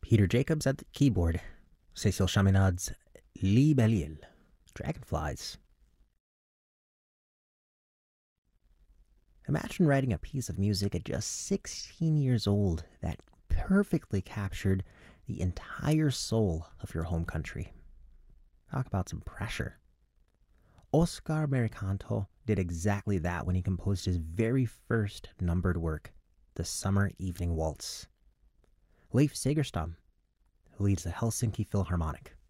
Peter Jacobs at the keyboard. Cécile Chaminade's Libellule, Dragonflies. Imagine writing a piece of music at just 16 years old that perfectly captured the entire soul of your home country. Talk about some pressure. Oscar Maricanto did exactly that when he composed his very first numbered work, The Summer Evening Waltz. Leif Segerstam, who leads the Helsinki Philharmonic.